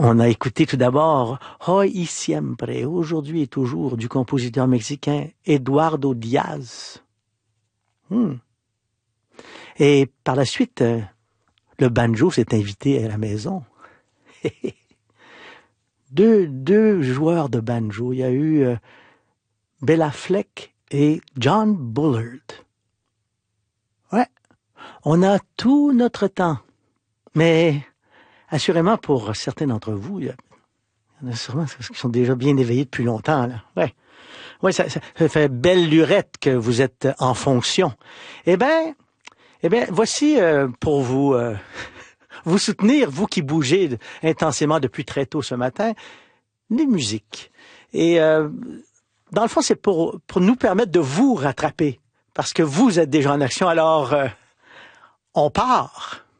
On a écouté tout d'abord Hoy y Siempre, aujourd'hui et toujours, du compositeur mexicain Eduardo Diaz. Et par la suite, le banjo s'est invité à la maison. deux joueurs de banjo. Il y a eu Bela Fleck et John Bullard. Ouais, on a tout notre temps. Mais assurément, pour certains d'entre vous, il y en a sûrement qui sont déjà bien éveillés depuis longtemps. Là. Ouais, ça fait belle lurette que vous êtes en fonction. Eh bien, voici pour vous vous soutenir, vous qui bougez intensément depuis très tôt ce matin, des musiques. Et dans le fond, c'est pour nous permettre de vous rattraper, parce que vous êtes déjà en action. Alors, on part.